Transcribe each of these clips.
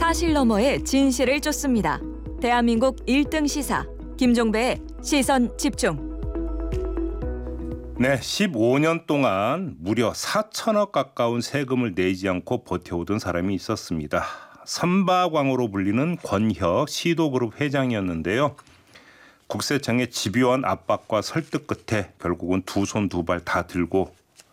사실 너머의 진실을 쫓습니다. 대한민국 1등 시사 김종배의 시선 집중. 네, 15년 동안 무려 4천억 가까운 세금을 내지 않고 버텨오던 사람이 있었습니다. 선박왕으로 불리는 권혁 시도그룹 회장이었는데요. 국세청의 집요한 압박과 설득 끝에 결국은 두 손 두 발 다 들고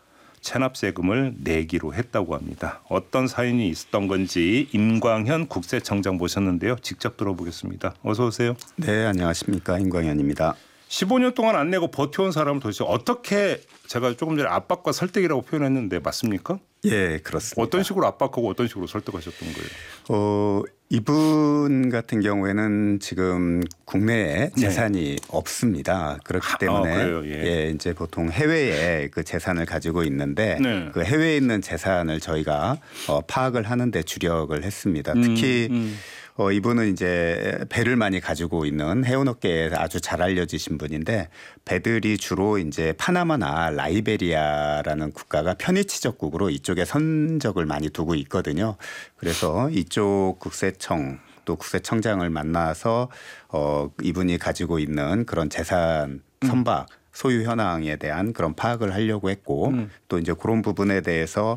체납세금을 내기로 했다고 합니다. 어떤 사연이 있었던 건지 임광현 국세청장 모셨는데요. 직접 들어보겠습니다. 어서 오세요. 네, 안녕하십니까. 임광현입니다. 15년 동안 안 내고 버텨온 사람을 도대체 어떻게, 제가 조금 전에 압박과 설득이라고 표현했는데 맞습니까? 예, 그렇습니다. 어떤 식으로 압박하고 어떤 식으로 설득하셨던 거예요? 이분 같은 경우에는 지금 국내에 재산이 없습니다. 그렇기 때문에 예, 이제 보통 해외에 그 재산을 가지고 있는데 그 해외에 있는 재산을 저희가 파악을 하는데 주력을 했습니다. 특히 이분은 이제 배를 많이 가지고 있는 해운업계에 아주 잘 알려지신 분인데, 배들이 주로 이제 파나마나 라이베리아라는 국가가 편의치적국으로 이쪽에 선적을 많이 두고 있거든요. 그래서 이쪽 국세청 또 국세청장을 만나서 이분이 가지고 있는 그런 재산 선박 소유 현황에 대한 그런 파악을 하려고 했고 또 이제 그런 부분에 대해서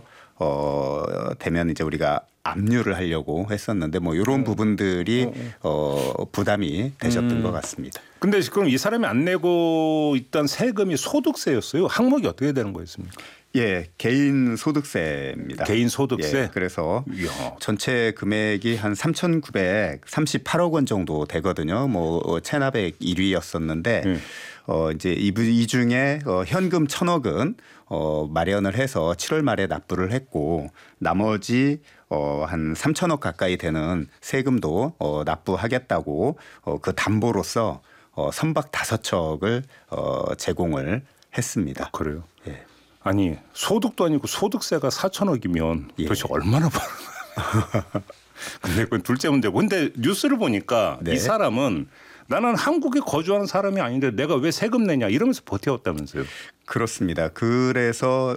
되면 이제 우리가 압류를 하려고 했었는데 뭐 이런 부분들이 부담이 되셨던 것 같습니다. 근데 지금 이 사람이 안 내고 있던 세금이 소득세였어요. 항목이 어떻게 되는 거였습니까? 예, 개인 소득세입니다. 개인 소득세. 예, 그래서 전체 금액이 한 3,938억 원 정도 되거든요. 뭐 체납액 1위였었는데 이제 이 중에 현금 1,000억은 마련을 해서 7월 말에 납부를 했고, 나머지 한 3천억 가까이 되는 세금도 납부하겠다고 그 담보로서 선박 5척을 제공을 했습니다. 아, 그래요? 예. 아니, 소득도 아니고 소득세가 4천억이면 도대체 얼마나 벌어요? 근데 그건 둘째 문제고. 근데 뉴스를 보니까 이 사람은 나는 한국에 거주하는 사람이 아닌데 내가 왜 세금 내냐 이러면서 버텨왔다면서요. 그렇습니다. 그래서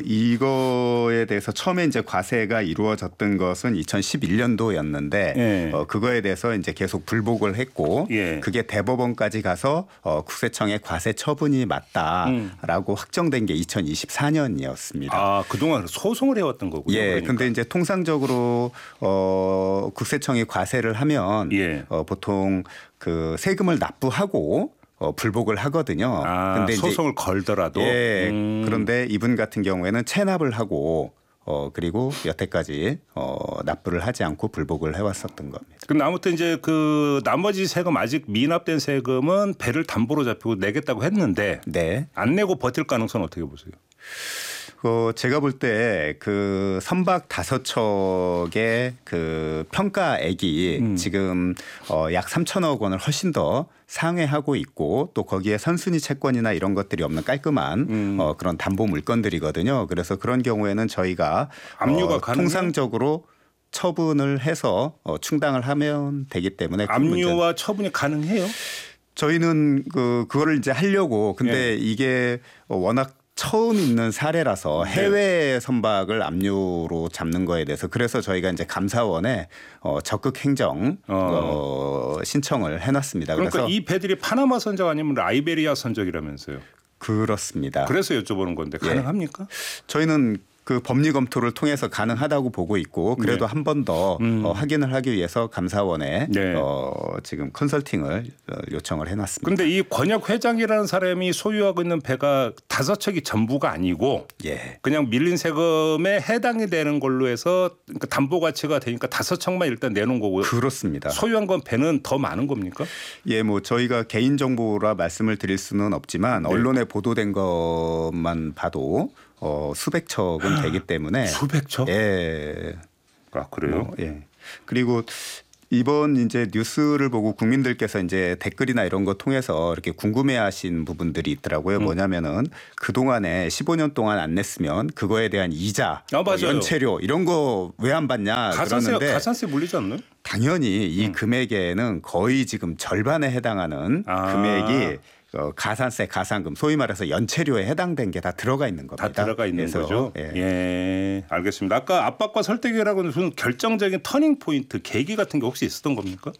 이거에 대해서 처음에 이제 과세가 이루어졌던 것은 2011년도였는데 그거에 대해서 이제 계속 불복을 했고 그게 대법원까지 가서 국세청의 과세 처분이 맞다라고 확정된 게 2024년이었습니다. 아, 그동안 소송을 해왔던 거군요. 예. 그러니까. 근데 이제 통상적으로 국세청이 과세를 하면 보통 그 세금을 납부하고 불복을 하거든요. 아, 근데 소송을 걸더라도. 그런데 이분 같은 경우에는 체납을 하고 그리고 여태까지 납부를 하지 않고 불복을 해왔었던 겁니다. 근데 아무튼 이제 그 나머지 세금, 아직 미납된 세금은 배를 담보로 잡히고 내겠다고 했는데 안 내고 버틸 가능성은 어떻게 보세요? 제가 볼 때 그 선박 5척의 그 평가액이 지금 약 3천억 원을 훨씬 더 상회하고 있고, 또 거기에 선순위 채권이나 이런 것들이 없는 깔끔한 그런 담보 물건들이거든요. 그래서 그런 경우에는 저희가 압류가 통상적으로 처분을 해서 충당을 하면 되기 때문에 압류와 처분이 가능해요? 저희는 그거를 이제 하려고, 근데 이게 워낙 처음 있는 사례라서 해외 선박을 압류로 잡는 거에 대해서, 그래서 저희가 이제 감사원에 적극 행정 신청을 해놨습니다. 그러니까 그래서 이 배들이 파나마 선적 아니면 라이베리아 선적이라면서요? 그렇습니다. 그래서 여쭤보는 건데 가능합니까? 저희는 그 법리 검토를 통해서 가능하다고 보고 있고, 그래도 한 번 더 확인을 하기 위해서 감사원에 지금 컨설팅을 요청을 해놨습니다. 그런데 이 권혁 회장이라는 사람이 소유하고 있는 배가 5척이 전부가 아니고 그냥 밀린 세금에 해당이 되는 걸로 해서 담보 가치가 되니까 5척만 일단 내놓은 거고요. 그렇습니다. 소유한 건 배는 더 많은 겁니까? 예, 뭐 저희가 개인 정보라 말씀을 드릴 수는 없지만 언론에 보도된 것만 봐도 수백 척은 되기 때문에. 수백 척? 예. 아, 그래요? 예. 그리고 이번 이제 뉴스를 보고 국민들께서 이제 댓글이나 이런 거 통해서 이렇게 궁금해하신 부분들이 있더라고요. 뭐냐면은 그 동안에 15년 동안 안 냈으면 그거에 대한 이자, 연체료 이런 거 왜 안 받냐 그러는데 가산세 물리지 않나요? 당연히 이 금액에는 거의 지금 절반에 해당하는 금액이 가산세, 가산금, 소위 말해서 연체료에 해당된 게 다 들어가 있는 겁니다. 다 들어가 있는 거죠. 예, 알겠습니다. 아까 압박과 설득이라고 하는 무슨 결정적인 터닝 포인트, 계기 같은 게 혹시 있었던 겁니까?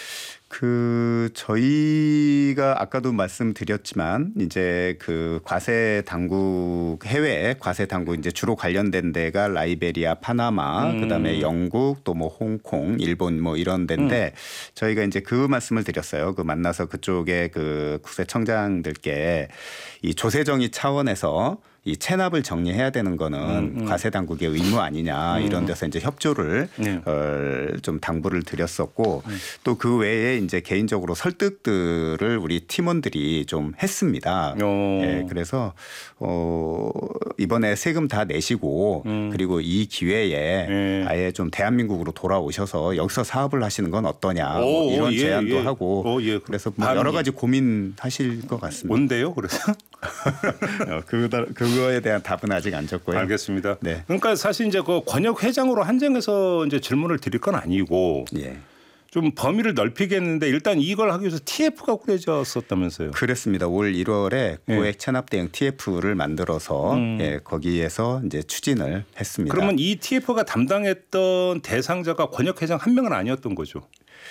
저희가 아까도 말씀드렸지만 이제 그 과세 당국 해외 과세 당국 이제 주로 관련된 데가 라이베리아, 파나마, 그다음에 영국 또 뭐 홍콩, 일본 뭐 이런 데인데 저희가 이제 그 말씀을 드렸어요. 그 만나서 그쪽에 그 국세청장들께 이 조세정의 차원에서 이 체납을 정리해야 되는 거는 과세 당국의 의무 아니냐 이런 데서 이제 협조를 좀 당부를 드렸었고 또 그 외에 이제 개인적으로 설득들을 우리 팀원들이 좀 했습니다. 예, 그래서 이번에 세금 다 내시고 그리고 이 기회에 아예 좀 대한민국으로 돌아오셔서 여기서 사업을 하시는 건 어떠냐 뭐 이런 제안도 하고 그래서 뭐 여러 가지 고민하실 것 같습니다. 뭔데요? 그래서 그거에 대한 답은 아직 안 줬고요. 알겠습니다. 네. 그러니까 사실 이제 그 권역 회장으로 한정해서 이제 질문을 드릴 건 아니고 예. 좀 범위를 넓히겠는데 일단 이걸 하기 위해서 TF가 꾸려졌었다면서요. 그렇습니다. 올 1월에 고액 체납 대응 TF를 만들어서 예, 거기에서 이제 추진을 했습니다. 그러면 이 TF가 담당했던 대상자가 권역 회장 한 명은 아니었던 거죠.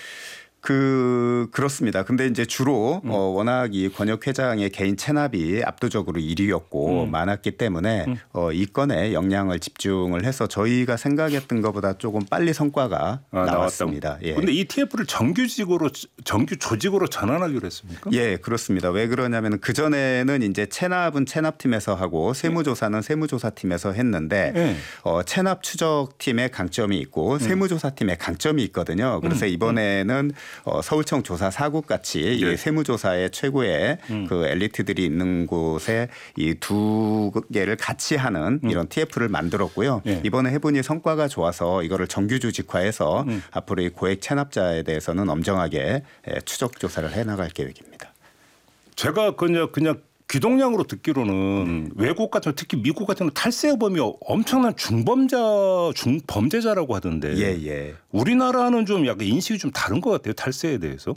그렇습니다. 근데 이제 주로 워낙 이 권역 회장의 개인 체납이 압도적으로 1위였고 많았기 때문에 이 건에 역량을 집중을 해서 저희가 생각했던 것보다 조금 빨리 성과가 나왔습니다. 그런데 이 TF를 정규 조직으로 전환하기로 했습니까? 예, 그렇습니다. 왜 그러냐면 그 전에는 이제 체납은 체납팀에서 하고 세무조사는 세무조사팀에서 했는데 체납 추적팀의 강점이 있고 세무조사팀의 강점이 있거든요. 그래서 이번에는 서울청 조사 4국 같이 이 세무조사의 최고의 그 엘리트들이 있는 곳에 이 두 개를 같이 하는 이런 TF를 만들었고요. 이번에 해보니 성과가 좋아서 이거를 정규 조직화해서 앞으로 이 고액 체납자에 대해서는 엄정하게 추적 조사를 해나갈 계획입니다. 제가 그냥 귀동량으로 듣기로는 외국 같은 특히 미국 같은 탈세범이 엄청난 중범죄자라고 하던데 예. 우리나라는 좀 약간 인식이 좀 다른 것 같아요. 탈세에 대해서.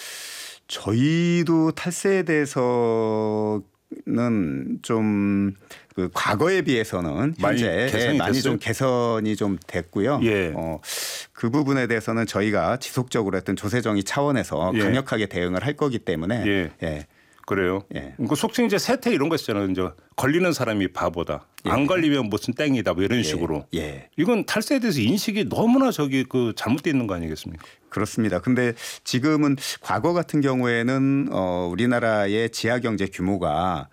저희도 탈세에 대해서는 좀 그 과거에 비해서는 현재 많이 좀 개선이 좀 됐고요. 그 부분에 대해서는 저희가 지속적으로 했던 조세정의 차원에서 강력하게 대응을 할 거기 때문에 그래요. 그 속칭 이제 세태 이런 거 있잖아요. 이제 걸리는 사람이 바보다. 안 걸리면 무슨 땡이다. 뭐 이런 식으로. 이건 탈세에 대해서 인식이 너무나 잘못되어 있는 거 아니겠습니까? 그렇습니다. 근데 지금은 과거 같은 경우에는 우리나라의 지하 경제 규모가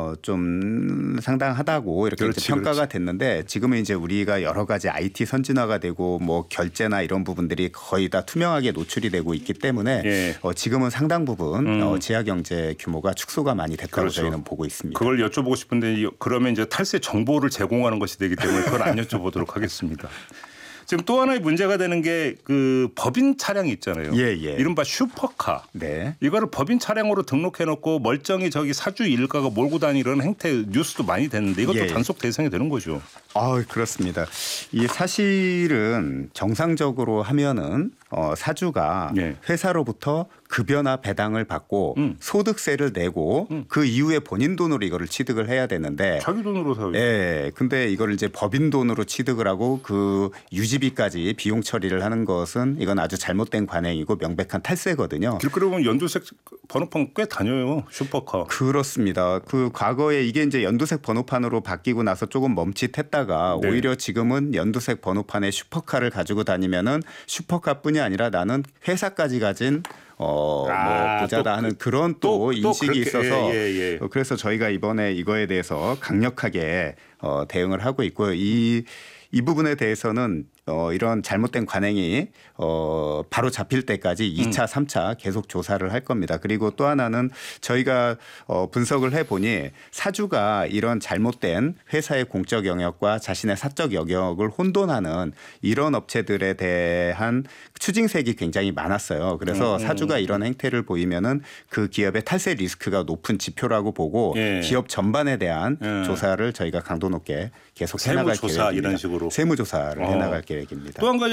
좀 상당하다고 이렇게 평가가 됐는데 지금은 이제 우리가 여러 가지 IT 선진화가 되고 뭐 결제나 이런 부분들이 거의 다 투명하게 노출이 되고 있기 때문에 지금은 상당 부분 지하 경제 규모가 축소가 많이 됐다고 저희는 보고 있습니다. 그걸 여쭤보고 싶은데 그러면 이제 탈세 정보를 제공하는 것이 되기 때문에 그걸 안 여쭤보도록 하겠습니다. 지금 또 하나의 문제가 되는 게 그 법인 차량이 있잖아요. 이른바 슈퍼카. 이거를 법인 차량으로 등록해놓고 멀쩡히 사주 일가가 몰고 다니는 행태 뉴스도 많이 됐는데 이것도 단속 대상이 되는 거죠. 그렇습니다. 이 사실은 정상적으로 하면은 사주가 회사로부터 급여나 배당을 받고 소득세를 내고 그 이후에 본인 돈으로 이거를 취득을 해야 되는데 자기 돈으로 사요. 근데 이걸 이제 법인 돈으로 취득을 하고 그 유지비까지 비용 처리를 하는 것은 이건 아주 잘못된 관행이고 명백한 탈세거든요. 길거리 보면 연두색 번호판 꽤 다녀요. 슈퍼카. 그렇습니다. 그 과거에 이게 이제 연두색 번호판으로 바뀌고 나서 조금 멈칫했다가 오히려 지금은 연두색 번호판의 슈퍼카를 가지고 다니면은 슈퍼카뿐이 아니라 나는 회사까지 가진 뭐 부자다 하는 그런 또 인식이 있어서 그래서 저희가 이번에 이거에 대해서 강력하게 대응을 하고 있고요. 이 부분에 대해서는 이런 잘못된 관행이 바로 잡힐 때까지 2차, 3차 계속 조사를 할 겁니다. 그리고 또 하나는 저희가 분석을 해보니 사주가 이런 잘못된 회사의 공적 영역과 자신의 사적 영역을 혼돈하는 이런 업체들에 대한 추징색이 굉장히 많았어요. 그래서 사주가 이런 행태를 보이면은 그 기업의 탈세 리스크가 높은 지표라고 보고 기업 전반에 대한 조사를 저희가 강도 높게 계속 해나갈 계획입니다. 이런 식으로. 세무조사를 해나갈 계획입니다. 또 한 가지